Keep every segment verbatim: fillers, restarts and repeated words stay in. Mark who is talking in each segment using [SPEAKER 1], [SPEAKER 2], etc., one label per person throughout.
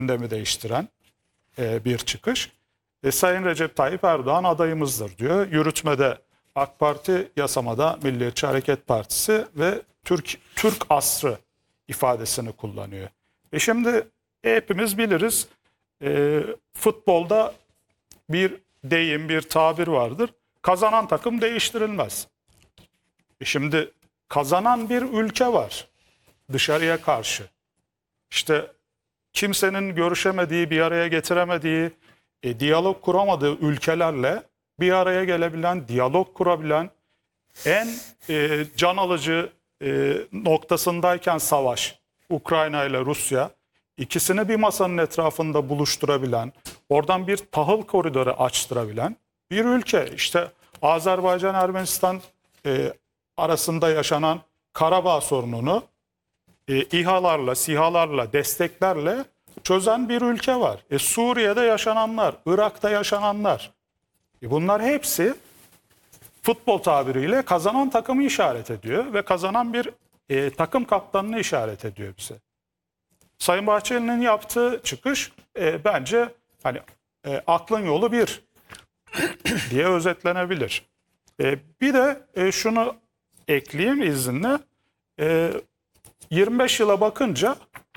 [SPEAKER 1] gündemi değiştiren e, bir çıkış. E, Sayın Recep Tayyip Erdoğan adayımızdır diyor. Yürütmede AK Parti, yasamada Milliyetçi Hareket Partisi ve Türk Türk asrı ifadesini kullanıyor. E şimdi hepimiz biliriz, e, futbolda bir deyim, bir tabir vardır. Kazanan takım değiştirilmez. E şimdi kazanan bir ülke var dışarıya karşı. İşte kimsenin görüşemediği, bir araya getiremediği, e, diyalog kuramadığı ülkelerle bir araya gelebilen, diyalog kurabilen, en e, can alıcı e, noktasındayken savaş, Ukrayna ile Rusya, ikisini bir masanın etrafında buluşturabilen, oradan bir tahıl koridoru açtırabilen bir ülke. İşte Azerbaycan-Ermenistan e, arasında yaşanan Karabağ sorununu e, İHA'larla, SİHA'larla, desteklerle çözen bir ülke var. E, Suriye'de yaşananlar, Irak'ta yaşananlar. E, bunlar hepsi futbol tabiriyle kazanan takımı işaret ediyor ve kazanan bir e, takım kaptanını işaret ediyor bize. Sayın Bahçeli'nin yaptığı çıkış e, bence hani e, aklın yolu bir diye özetlenebilir. E, bir de e, şunu ekleyeyim izninle. E, yirmi beş yıla bakınca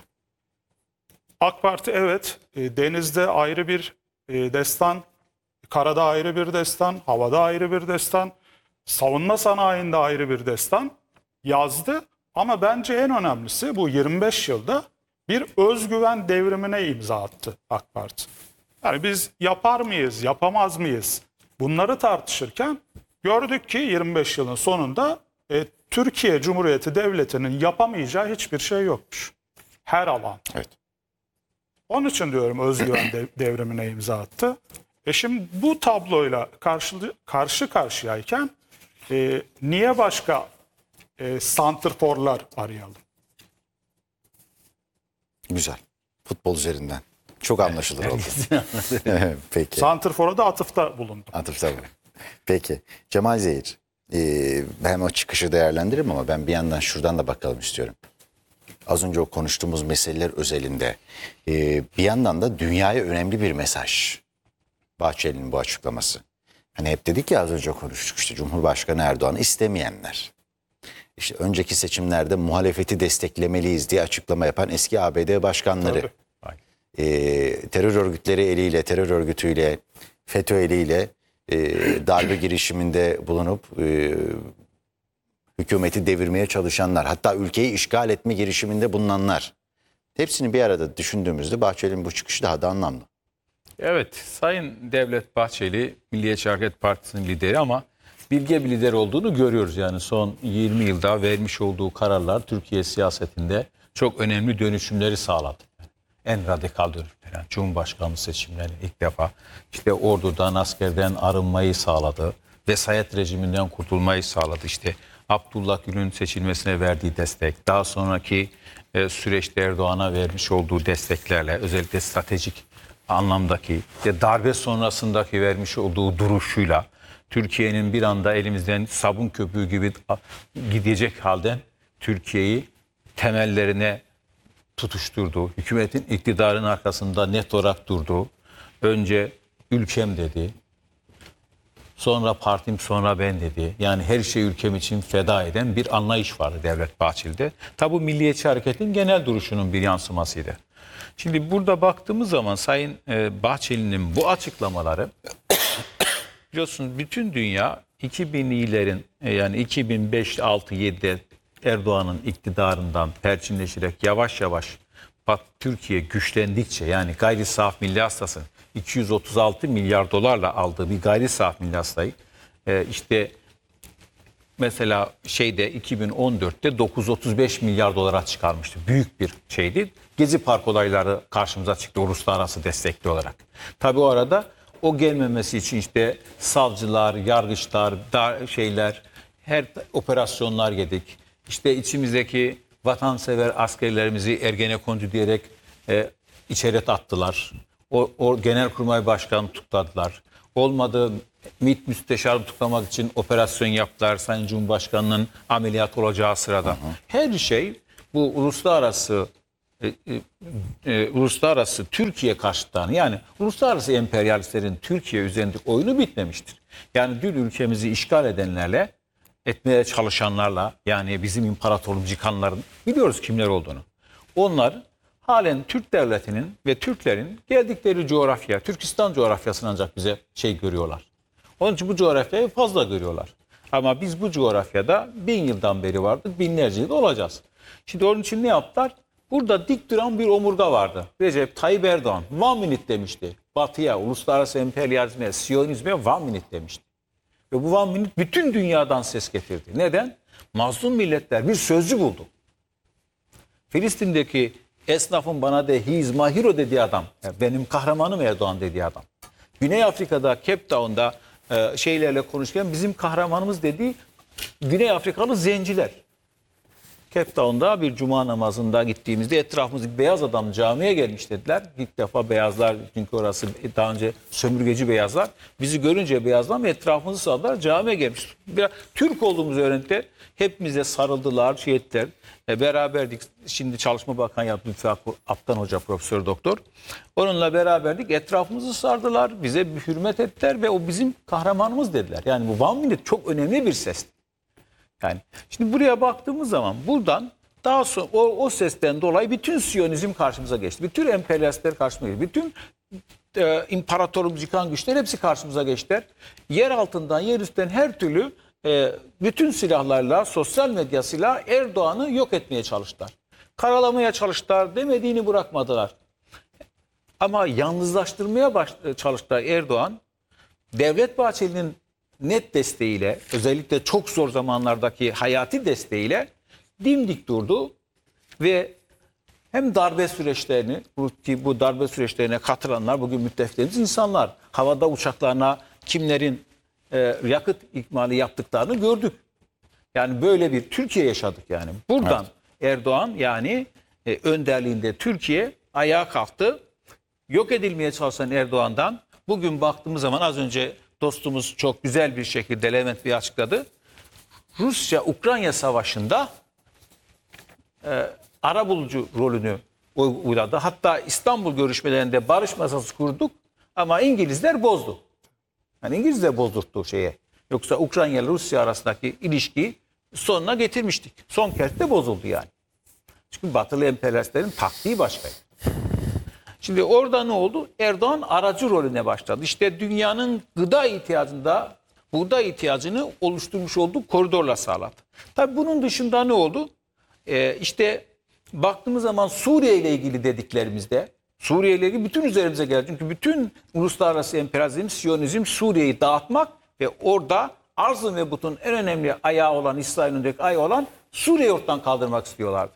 [SPEAKER 1] AK Parti evet e, denizde ayrı bir e, destan, karada ayrı bir destan, havada ayrı bir destan, savunma sanayinde ayrı bir destan yazdı. Ama bence en önemlisi bu yirmi beş yılda bir özgüven devrimine imza attı AK Parti. Yani biz yapar mıyız, yapamaz mıyız? Bunları tartışırken gördük ki yirmi beş yılın sonunda e, Türkiye Cumhuriyeti Devleti'nin yapamayacağı hiçbir şey yokmuş. Her alan.
[SPEAKER 2] Evet.
[SPEAKER 1] Onun için diyorum özgüven dev, devrimine imza attı. E şimdi bu tabloyla karşı, karşı karşıyayken e, niye başka e, santrforlar arayalım?
[SPEAKER 2] Güzel. Futbol üzerinden. Çok anlaşılır oldu. Peki.
[SPEAKER 1] Santrfor'a da atıfta bulundum.
[SPEAKER 2] Atıfta bu. Peki. Cemal Zehir. Ee, ben o çıkışı değerlendiririm ama ben bir yandan şuradan da bakalım istiyorum. Az önce o konuştuğumuz meseleler özelinde e, bir yandan da dünyaya önemli bir mesaj. Bahçeli'nin bu açıklaması. Hani hep dedik ya az önce konuştuk işte Cumhurbaşkanı Erdoğan'ı istemeyenler. İşte önceki seçimlerde muhalefeti desteklemeliyiz diye açıklama yapan eski A B D başkanları. E, terör örgütleri eliyle, terör örgütüyle, FETÖ eliyle e, darbe girişiminde bulunup e, hükümeti devirmeye çalışanlar, hatta ülkeyi işgal etme girişiminde bulunanlar. Hepsini bir arada düşündüğümüzde Bahçeli'nin bu çıkışı daha da anlamlı.
[SPEAKER 3] Evet, Sayın Devlet Bahçeli Milliyetçi Hareket Partisi'nin lideri ama bilge bir lider olduğunu görüyoruz. Yani son yirmi yılda vermiş olduğu kararlar Türkiye siyasetinde çok önemli dönüşümleri sağladı. Yani en radikal dönüşümler. Yani Cumhurbaşkanlığı seçimleri ilk defa işte ordudan, askerden arınmayı sağladı. Vesayet rejiminden kurtulmayı sağladı. İşte Abdullah Gül'ün seçilmesine verdiği destek, daha sonraki e, süreçte Erdoğan'a vermiş olduğu desteklerle özellikle stratejik anlamdaki ve darbe sonrasındaki vermiş olduğu duruşuyla Türkiye'nin bir anda elimizden sabun köpüğü gibi gidecek halden Türkiye'yi temellerine tutuşturdu. Hükümetin iktidarın arkasında net olarak durdu. Önce ülkem dedi. Sonra partim, sonra ben dedi. Yani her şey ülkem için feda eden bir anlayış vardı Devlet Bahçeli'de. Tabi bu Milliyetçi Hareket'in genel duruşunun bir yansımasıydı. Şimdi burada baktığımız zaman Sayın Bahçeli'nin bu açıklamaları biliyorsunuz bütün dünya iki binlilerin yani iki bin beş, altı, yedide Erdoğan'ın iktidarından perçinleşerek yavaş yavaş Türkiye güçlendikçe yani gayri safi milli hasılasının iki yüz otuz altı milyar dolarla aldığı bir gayri safi milli hasılayı e, işte mesela şeyde iki bin on dörtte dokuz yüz otuz beş milyar dolara çıkarmıştı. Büyük bir şeydi. Gezi Park olayları karşımıza çıktı uluslararası destekli olarak. Tabii o arada o gelmemesi için işte savcılar, yargıçlar, dar şeyler, her operasyonlar yedik. İşte içimizdeki vatansever askerlerimizi Ergenekon diyerek e, içeri attılar. O, o Genelkurmay Başkanı tutukladılar. Olmadı M İ T müsteşarı tutuklamak için operasyon yaptılar Sayın Cumhurbaşkanı'nın ameliyat olacağı sırada. Hı hı. Her şey bu uluslararası e, e, e, uluslararası Türkiye karşıtlarını, yani uluslararası emperyalistlerin Türkiye üzerindeki oyunu bitmemiştir. Yani dün ülkemizi işgal edenlerle, etmeye çalışanlarla, yani bizim imparatorluğumuzu yıkanların biliyoruz kimler olduğunu. Onlar halen Türk devletinin ve Türklerin geldikleri coğrafya, Türkistan coğrafyasını ancak bize şey görüyorlar. Onun için bu coğrafyayı fazla görüyorlar. Ama biz bu coğrafyada bin yıldan beri vardık, binlerce yıl olacağız. Şimdi onun için ne yaptılar? Burada dik duran bir omurga vardı. Recep Tayyip Erdoğan one minute demişti. Batı'ya, uluslararası emperyalizme, Siyonizme one minute demişti. Ve bu one minute bütün dünyadan ses getirdi. Neden? Mazlum milletler bir sözcü buldu. Filistin'deki esnafın bana de he is my hero dediği adam, benim kahramanım Erdoğan dediği adam. Güney Afrika'da, Cape Town'da e, şeylerle konuşurken bizim kahramanımız dediği Güney Afrikalı zenciler. Cape Town'da bir cuma namazında gittiğimizde etrafımızda beyaz adam camiye gelmiş dediler. İlk defa beyazlar, çünkü orası daha önce sömürgeci beyazlar. Bizi görünce beyazlar etrafımızı sardılar, camiye gelmiş. Biraz Türk olduğumuzu öğrendiler. Hepimize sarıldılar, şey ettiler. E, beraberdik. Şimdi Çalışma Bakanı yaptı Lütfü Aptan Hoca, Profesör Doktor. Onunla beraberdik. Etrafımızı sardılar. Bize bir hürmet ettiler ve o bizim kahramanımız dediler. Yani bu one minute çok önemli bir ses. Yani şimdi buraya baktığımız zaman buradan daha sonra o, o sesten dolayı bütün Siyonizm karşımıza geçti. Bütün emperyalistler karşımıza geçti. Bütün e, imparatorluk yıkan güçler hepsi karşımıza geçtiler. Yer altından, yer üstten her türlü e, bütün silahlarla, sosyal medyasıyla Erdoğan'ı yok etmeye çalıştılar. Karalamaya çalıştılar, demediğini bırakmadılar. Ama yalnızlaştırmaya baş, çalıştılar Erdoğan. Devlet Bahçeli'nin net desteğiyle, özellikle çok zor zamanlardaki hayati desteğiyle dimdik durdu ve hem darbe süreçlerini, bu, bu darbe süreçlerine katılanlar bugün müttefiklerimiz insanlar. Havada uçaklarına kimlerin e, yakıt ikmali yaptıklarını gördük. Yani böyle bir Türkiye yaşadık yani. Buradan evet. Erdoğan yani e, önderliğinde Türkiye ayağa kalktı. Yok edilmeye çalışan Erdoğan'dan bugün baktığımız zaman az önce dostumuz çok güzel bir şekilde Levent Bey açıkladı. Rusya-Ukrayna savaşında e, arabulucu rolünü uyguladı. Hatta İstanbul görüşmelerinde barış masası kurduk ama İngilizler bozdu. Yani İngilizler bozdurttu şeye. Yoksa Ukrayna ile Rusya arasındaki ilişkiyi sonuna getirmiştik. Son kez de bozuldu yani. Çünkü Batılı emperyalistlerin taktiği başkaydı. Şimdi orada ne oldu? Erdoğan aracı rolüne başladı. İşte dünyanın gıda ihtiyacında buğday ihtiyacını oluşturmuş olduğu koridorla sağladı. Tabii bunun dışında ne oldu? Ee, işte baktığımız zaman Suriye ile ilgili dediklerimizde Suriye ile ilgili bütün üzerimize geldi. Çünkü bütün uluslararası emperyalizm, Siyonizm Suriye'yi dağıtmak ve orada arzın ve butun en önemli ayağı olan, İsrail'in önündeki ayağı olan Suriye'yi ortadan kaldırmak istiyorlardı.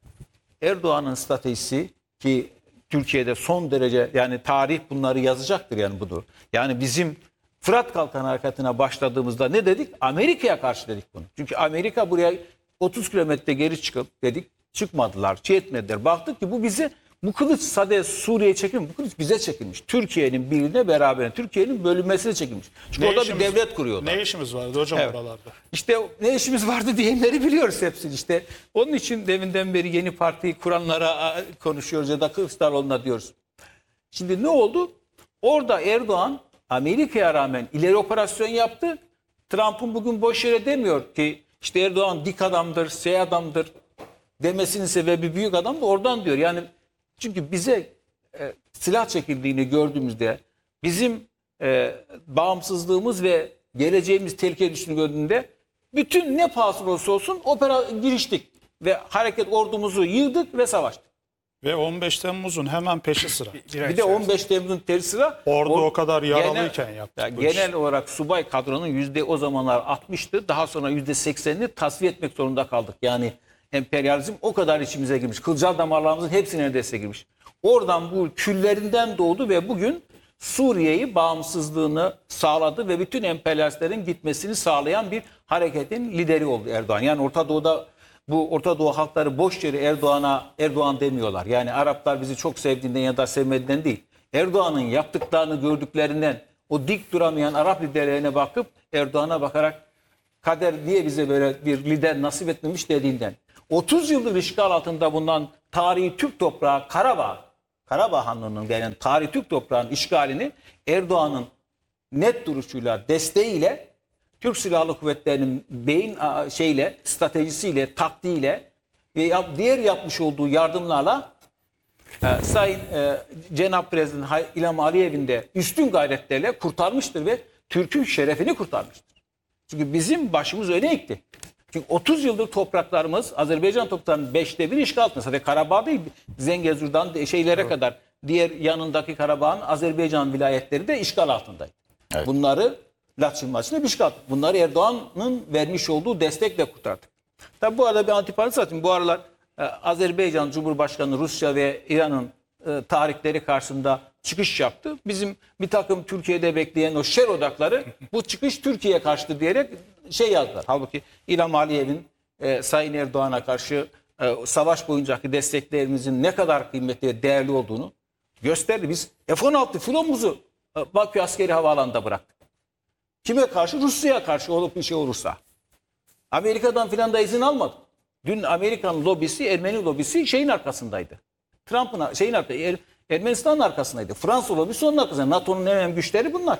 [SPEAKER 3] Erdoğan'ın stratejisi ki Türkiye'de son derece yani tarih bunları yazacaktır yani budur. Yani bizim Fırat Kalkanı Harekatı'na başladığımızda ne dedik? Amerika'ya karşı dedik bunu. Çünkü Amerika buraya otuz kilometre geri çıkıp dedik çıkmadılar, şey etmediler. Baktık ki bu bize bu kılıç sadece Suriye'ye çekilmiş, bu kılıç bize çekilmiş. Türkiye'nin birliğine beraber, Türkiye'nin bölünmesine çekilmiş. Çünkü
[SPEAKER 1] ne
[SPEAKER 3] orada
[SPEAKER 1] işimiz,
[SPEAKER 3] bir devlet kuruyordu.
[SPEAKER 1] Ne işimiz vardı hocam
[SPEAKER 3] evet.
[SPEAKER 1] oralarda?
[SPEAKER 3] İşte ne işimiz vardı diyenleri biliyoruz hepsini işte. Onun için deminden beri yeni partiyi kuranlara konuşuyoruz ya da Kılıçdaroğlu'na diyoruz. Şimdi ne oldu? Orada Erdoğan Amerika'ya rağmen ileri operasyon yaptı. Trump'ın bugün boş yere demiyor ki işte Erdoğan dik adamdır, şey adamdır demesinin sebebi büyük adam da oradan diyor. Yani çünkü bize e, silah çekildiğini gördüğümüzde bizim e, bağımsızlığımız ve geleceğimiz tehlikeye düştüğünü gördüğünde bütün ne pahasına olursa olsun opera giriştik ve hareket ordumuzu yığdık ve savaştık.
[SPEAKER 1] Ve on beş Temmuz'un hemen peşi sıra.
[SPEAKER 3] Bir de on beş Temmuz'un teri sıra.
[SPEAKER 1] Orada o, o kadar yaralıyken
[SPEAKER 3] genel,
[SPEAKER 1] yaptık.
[SPEAKER 3] Yani genel iş. olarak subay kadronun yüzde o zamanlar altmıştı. Daha sonra yüzde seksenini tasfiye etmek zorunda kaldık. Yani emperyalizm o kadar içimize girmiş. Kılcal damarlarımızın hepsi neredeyse girmiş. Oradan bu küllerinden doğdu ve bugün Suriye'yi bağımsızlığını sağladı ve bütün emperyalistlerin gitmesini sağlayan bir hareketin lideri oldu Erdoğan. Yani Orta Doğu'da bu Orta Doğu halkları boş yere Erdoğan'a Erdoğan demiyorlar. Yani Araplar bizi çok sevdiğinden ya da sevmediğinden değil. Erdoğan'ın yaptıklarını gördüklerinden o dik duramayan Arap liderlerine bakıp Erdoğan'a bakarak kader diye bize böyle bir lider nasip etmemiş dediğinden. otuz yıldır işgal altında bundan
[SPEAKER 4] tarihi Türk toprağı Karabağ, Karabağ Hanlığı'nın gelen tarihi Türk toprağının işgalini Erdoğan'ın net duruşuyla, desteğiyle, Türk Silahlı Kuvvetleri'nin beyin a, şeyle, stratejisiyle, taktiğiyle ve yap, diğer yapmış olduğu yardımlarla e, Sayın e, Cenab-ı Prezident Hay- İlham Aliyev'in de üstün gayretlerle kurtarmıştır ve Türk'ün şerefini kurtarmıştır. Çünkü bizim başımız öne eğikti. Çünkü otuz yıldır topraklarımız, Azerbaycan topraklarının beşte bir işgal altında. Sadece Karabağ değil, Zengezur'dan de- şeylere kadar diğer yanındaki Karabağ'ın Azerbaycan vilayetleri de işgal altındaydı.
[SPEAKER 2] Evet.
[SPEAKER 4] Bunları Laçin maçında bir işgal. Bunları Erdoğan'ın vermiş olduğu destekle kurtardık. Tabi bu arada bir antiparantez atayım. Bu aralar e, Azerbaycan Cumhurbaşkanı Rusya ve İran'ın e, tarihleri karşısında çıkış yaptı. Bizim bir takım Türkiye'de bekleyen o şer odakları bu çıkış Türkiye'ye karşıtı diyerek şey yazdılar. Halbuki İlham Aliyev'in e, Sayın Erdoğan'a karşı e, savaş boyuncaki desteklerimizin ne kadar kıymetli ve değerli olduğunu gösterdi. Biz F on altı filomuzu e, Bakü Askeri Havaalanı'nda bıraktık. Kime karşı? Rusya'ya karşı olup bir şey olursa. Amerika'dan filan da izin almadık. Dün Amerikan lobisi, Ermeni lobisi şeyin arkasındaydı. Trump'ın şeyin arkasında, er, Ermenistan'ın arkasındaydı. Fransa lobisi onun arkasında. NATO'nun en önemli güçleri bunlar.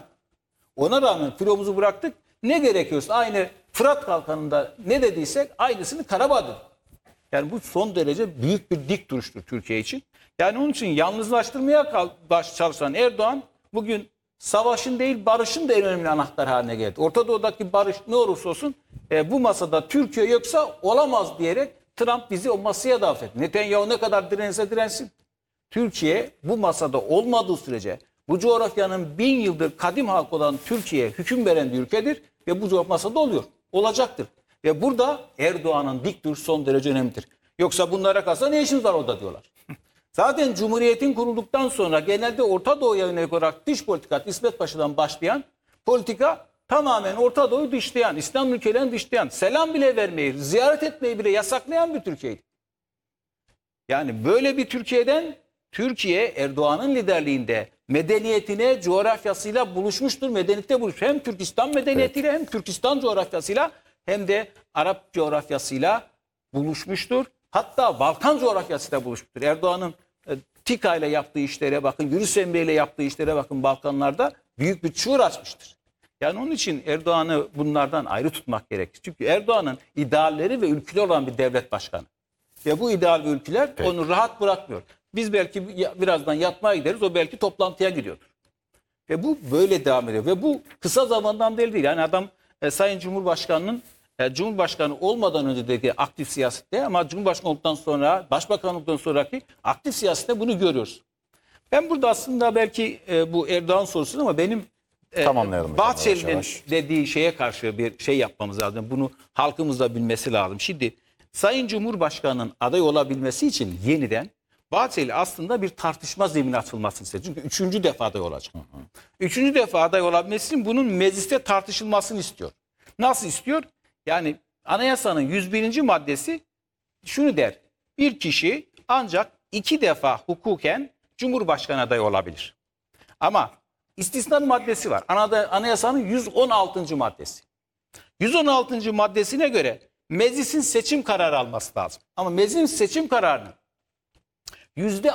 [SPEAKER 4] Ona rağmen filomuzu bıraktık. Ne gerekiyorsa aynı Fırat Kalkanı'nda ne dediysek aynısını Karabağ'da. Yani bu son derece büyük bir dik duruştur Türkiye için. Yani onun için yalnızlaştırmaya kal- baş çalışan Erdoğan bugün savaşın değil barışın da en önemli anahtar haline geldi. Orta Doğu'daki barış ne olursa olsun e, bu masada Türkiye yoksa olamaz diyerek Trump bizi o masaya davet etti. Netanyahu ne kadar dirense dirensin. Türkiye bu masada olmadığı sürece bu coğrafyanın bin yıldır kadim halk olan Türkiye hüküm veren bir ülkedir ve bu masada oluyor. Olacaktır. Ve burada Erdoğan'ın dik duruşu son derece önemlidir. Yoksa bunlara kalsa ne işimiz var orada diyorlar. Zaten Cumhuriyet'in kurulduktan sonra genelde Orta Doğu'ya yönelik olarak dış politika İsmet Paşa'dan başlayan politika tamamen Orta Doğu'yu dışlayan, İslam ülkelerini dışlayan, selam bile vermeyi, ziyaret etmeyi bile yasaklayan bir Türkiye'ydi. Yani böyle bir Türkiye'den Türkiye Erdoğan'ın liderliğinde medeniyetine, coğrafyasıyla buluşmuştur. Medeniyette buluşmuş. Hem Türkistan medeniyetiyle hem Türkistan coğrafyasıyla hem de Arap coğrafyasıyla buluşmuştur. Hatta Balkan coğrafyasıyla buluşmuştur. Erdoğan'ın e, TİKA ile yaptığı işlere bakın, Yunus Emre ile yaptığı işlere bakın Balkanlarda büyük bir çığır açmıştır. Yani onun için Erdoğan'ı bunlardan ayrı tutmak gerekir. Çünkü Erdoğan'ın idealleri ve ülküleri olan bir devlet başkanı. Ve bu ideal ve ülküler
[SPEAKER 2] Peki.
[SPEAKER 4] onu rahat bırakmıyor. Biz belki birazdan yatmaya gideriz, o belki toplantıya gidiyordur. Ve bu böyle devam ediyor. Ve bu kısa zamandan beri değil. Yani adam e, Sayın Cumhurbaşkanı'nın e, Cumhurbaşkanı olmadan önceki aktif siyasette ama Cumhurbaşkanı olduktan sonra, Başbakan olduktan sonraki aktif siyasette bunu görüyoruz. Ben burada aslında belki e, bu Erdoğan sorusu ama benim e,
[SPEAKER 2] Tamamlayalım hocam,
[SPEAKER 4] Bahçeli'nin
[SPEAKER 2] yavaş yavaş.
[SPEAKER 4] dediği şeye karşı bir şey yapmamız lazım. Bunu halkımız da bilmesi lazım. Şimdi Sayın Cumhurbaşkanı'nın aday olabilmesi için yeniden Bahçeli aslında bir tartışma zemini açılmasını istiyor. Çünkü üçüncü defa aday olacak. Hı hı. Üçüncü defa aday olabilmesi için bunun mecliste tartışılmasını istiyor. Nasıl istiyor? Yani anayasanın yüz birinci maddesi şunu der. Bir kişi ancak iki defa hukuken Cumhurbaşkanı adayı olabilir. Ama istisna maddesi var. Anayasanın yüz on altıncı maddesi. yüz on altıncı maddesine göre meclisin seçim kararı alması lazım. Ama meclisin seçim kararını yüzde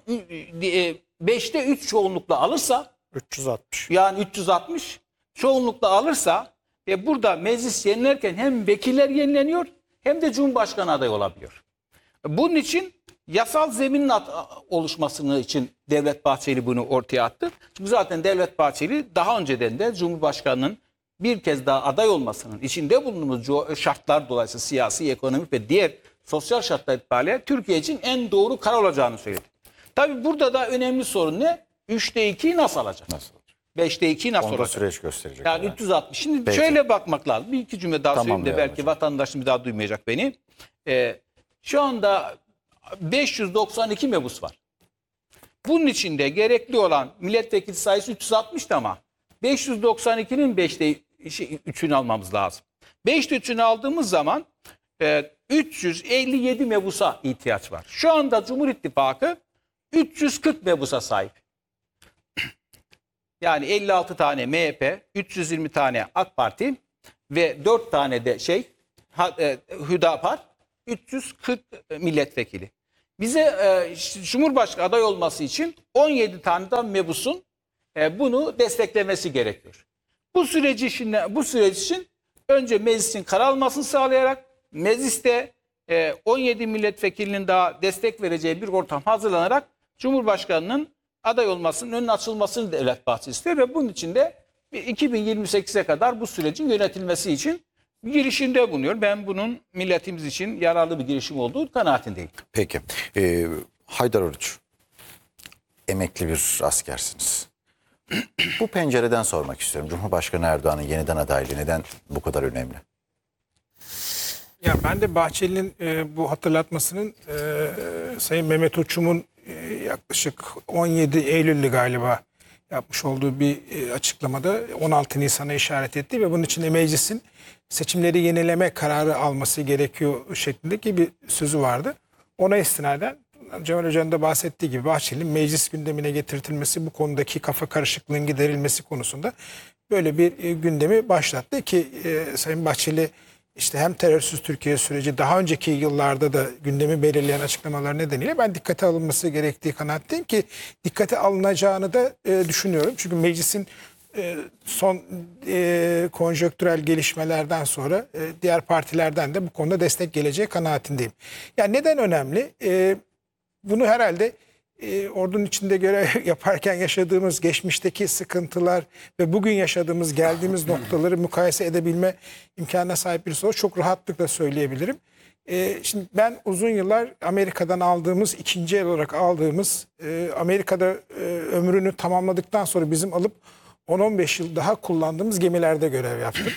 [SPEAKER 4] beşte üç çoğunlukla alırsa,
[SPEAKER 1] üç yüz altmış.
[SPEAKER 4] yani üç yüz altmış çoğunlukla alırsa ve burada meclis yenilerken hem vekiller yenileniyor hem de Cumhurbaşkanı adayı olabiliyor. Bunun için yasal zeminin oluşmasını için Devlet Bahçeli bunu ortaya attı. Çünkü zaten Devlet Bahçeli daha önceden de Cumhurbaşkanı'nın bir kez daha aday olmasının içinde bulunduğumuz şartlar dolayısıyla siyasi, ekonomik ve diğer sosyal şartlar itibariyle Türkiye için en doğru karar olacağını söyledi. Tabii burada da önemli sorun ne? üçte ikiyi nasıl alacak?
[SPEAKER 2] Nasıl olacak?
[SPEAKER 4] beşte ikiyi nasıl
[SPEAKER 2] Onu da
[SPEAKER 4] olacak?
[SPEAKER 2] süreç gösterecek.
[SPEAKER 4] Yani
[SPEAKER 2] herhalde.
[SPEAKER 4] üç yüz altmış. Şimdi
[SPEAKER 2] Peki.
[SPEAKER 4] şöyle bakmak lazım. Bir iki cümle daha söyleyeyim de
[SPEAKER 2] Tamamlayalım
[SPEAKER 4] belki
[SPEAKER 2] hocam.
[SPEAKER 4] vatandaşım bir daha duymayacak beni. Ee, şu anda beş yüz doksan iki mebus var. Bunun içinde gerekli olan milletvekili sayısı üç yüz altmıştı ama beş yüz doksan ikinin beşte üçünü almamız lazım. beşte üçünü aldığımız zaman e, üç yüz elli yedi mebusa ihtiyaç var. Şu anda Cumhur İttifakı üç yüz kırk mebusa sahip. Yani elli altı tane M H P, üç yüz yirmi tane AK Parti ve dört tane de şey ha, e, Hüdapar, üç yüz kırk milletvekili. bize e, Cumhurbaşkanı aday olması için on yedi tane daha mebusun e, bunu desteklemesi gerekiyor. Bu süreci şimdi bu süreç için önce meclisin karar almasını sağlayarak mecliste e, on yedi milletvekilinin daha destek vereceği bir ortam hazırlanarak Cumhurbaşkanının aday olmasının önünün açılmasını Devlet Bahçeli istiyor ve bunun için de iki bin yirmi sekize kadar bu sürecin yönetilmesi için bir girişimde bulunuyor. Ben bunun milletimiz için yararlı bir girişim olduğu kanaatindeyim.
[SPEAKER 2] Peki. Ee, Haydar Oruç, emekli bir askersiniz. Bu pencereden sormak istiyorum. Cumhurbaşkanı Erdoğan'ın yeniden adaylığı neden bu kadar önemli?
[SPEAKER 5] Ya ben de Bahçeli'nin e, bu hatırlatmasının e, Sayın Mehmet Uçum'un e, yaklaşık on yedi Eylül'lü galiba yapmış olduğu bir e, açıklamada on altı Nisan'a işaret etti ve bunun için de meclisin seçimleri yenileme kararı alması gerekiyor şeklindeki bir sözü vardı. Ona istinaden Cemal Hoca'nın da bahsettiği gibi Bahçeli'nin meclis gündemine getirtilmesi, bu konudaki kafa karışıklığının giderilmesi konusunda böyle bir e, gündemi başlattı ki e, Sayın Bahçeli işte hem terörsüz Türkiye süreci daha önceki yıllarda da gündemi belirleyen açıklamalar nedeniyle ben dikkate alınması gerektiği kanaatteyim ki dikkate alınacağını da e, düşünüyorum. Çünkü meclisin e, son e, konjonktürel gelişmelerden sonra e, diğer partilerden de bu konuda destek geleceği kanaatindeyim. Yani neden önemli? E, bunu herhalde e, ordunun içinde görev yaparken yaşadığımız geçmişteki sıkıntılar ve bugün yaşadığımız geldiğimiz noktaları mukayese edebilme imkanına sahip birisi olarak çok rahatlıkla söyleyebilirim. E, şimdi ben uzun yıllar Amerika'dan aldığımız, ikinci el olarak aldığımız, e, Amerika'da e, ömrünü tamamladıktan sonra bizim alıp on on beş yıl daha kullandığımız gemilerde görev yaptım.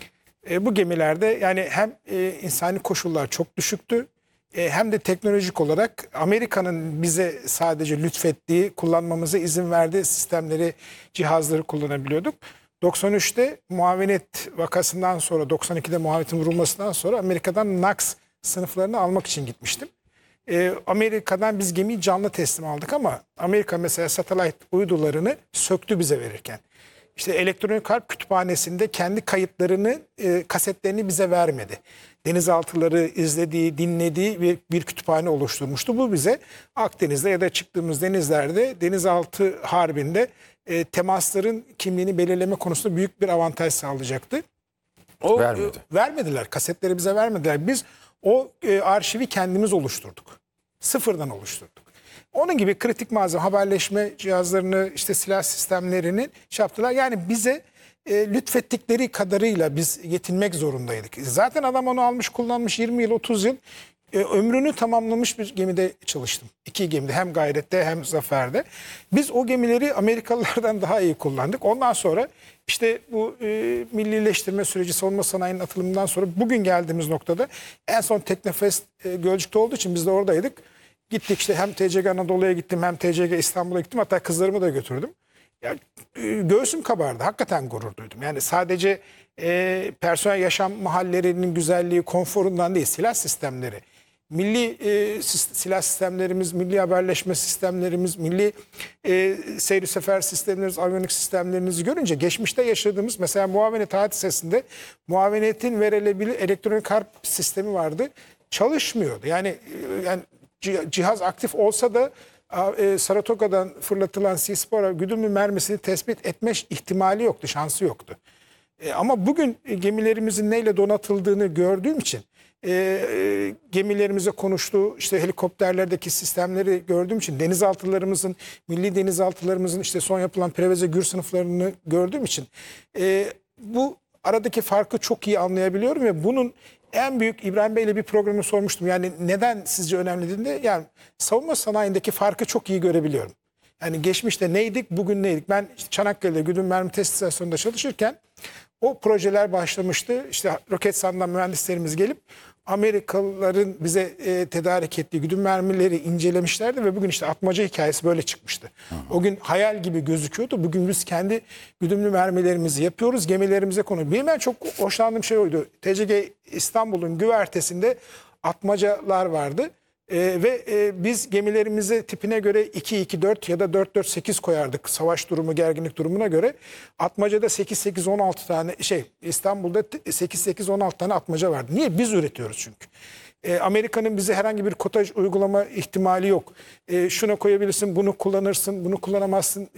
[SPEAKER 5] E, bu gemilerde yani hem e, insani koşullar çok düşüktü, E, hem de teknolojik olarak Amerika'nın bize sadece lütfettiği, kullanmamıza izin verdiği sistemleri, cihazları kullanabiliyorduk. doksan üçte muavenet vakasından sonra, doksan ikide muavenetin vurulmasından sonra Amerika'dan NAX sınıflarını almak için gitmiştim. E, Amerika'dan biz gemiyi canlı teslim aldık ama Amerika mesela satellite uydularını söktü bize verirken. İşte elektronik harp kütüphanesinde kendi kayıtlarını, e, kasetlerini bize vermedi. Denizaltıları izlediği, dinlediği bir, bir kütüphane oluşturmuştu. Bu bize Akdeniz'de ya da çıktığımız denizlerde, denizaltı harbinde e, temasların kimliğini belirleme konusunda büyük bir avantaj sağlayacaktı. O,
[SPEAKER 2] Vermedi.
[SPEAKER 5] e, vermediler. Kasetleri bize vermediler. Biz o e, arşivi kendimiz oluşturduk. Sıfırdan oluşturduk. Onun gibi kritik malzeme, haberleşme cihazlarını, işte silah sistemlerini şey yaptılar. Yani bize e, lütfettikleri kadarıyla biz yetinmek zorundaydık. Zaten adam onu almış, kullanmış yirmi yıl, otuz yıl. E, ömrünü tamamlamış bir gemide çalıştım. İki gemide, hem Gayret'te hem Zafer'de. Biz o gemileri Amerikalılardan daha iyi kullandık. Ondan sonra işte bu e, millileştirme süreci, savunma sanayinin atılımından sonra bugün geldiğimiz noktada en son Teknofest e, Gölcük'te olduğu için biz de oradaydık. Gittik işte hem T C G Anadolu'ya gittim hem T C G İstanbul'a gittim, hatta kızlarımı da götürdüm. Yani, e, göğsüm kabardı, hakikaten gurur duydum. Yani sadece e, personel yaşam mahallelerinin güzelliği, konforundan değil, silah sistemleri. Milli e, silah sistemlerimiz, milli haberleşme sistemlerimiz, milli e, seyir sefer sistemlerimiz, aviyonik sistemlerimizi görünce geçmişte yaşadığımız mesela muavenet hadisesinde muavenetin verilebilir elektronik harp sistemi vardı. Çalışmıyordu. Yani, e, yani cihaz aktif olsa da e, Saratoga'dan fırlatılan Sispora güdümlü mermisini tespit etme ihtimali yoktu, şansı yoktu. E, ama bugün gemilerimizin neyle donatıldığını gördüğüm için e, e, gemilerimize konuştuğu işte helikopterlerdeki sistemleri gördüğüm için denizaltılarımızın, milli denizaltılarımızın işte son yapılan Preveze Gür sınıflarını gördüğüm için e, bu aradaki farkı çok iyi anlayabiliyorum ve bunun en büyük, İbrahim Bey'le bir programı sormuştum. Yani neden sizce önemli dediğinde, yani savunma sanayindeki farkı çok iyi görebiliyorum. Yani geçmişte neydik, bugün neydik? Ben işte Çanakkale'de güdüm mermi test istasyonunda çalışırken o projeler başlamıştı. İşte Roketsan'dan mühendislerimiz gelip Amerikalıların bize e, tedarik ettiği güdüm mermileri incelemişlerdi ve bugün işte atmaca hikayesi böyle çıkmıştı. Hı hı. O gün hayal gibi gözüküyordu. Bugün biz kendi güdümlü mermilerimizi yapıyoruz, gemilerimize konu. Benim en çok hoşlandığım şey oydu. T C G İstanbul'un güvertesinde atmacalar vardı. E, ve e, biz gemilerimizi tipine göre iki iki dört ya da dört dört sekiz koyardık savaş durumu, gerginlik durumuna göre. Atmaca'da sekiz sekiz on altı tane şey, İstanbul'da sekiz sekiz on altı tane atmaca vardı. Niye? Biz üretiyoruz çünkü. E, Amerika'nın bize herhangi bir kotaj uygulama ihtimali yok. E, şuna koyabilirsin, bunu kullanırsın, bunu kullanamazsın.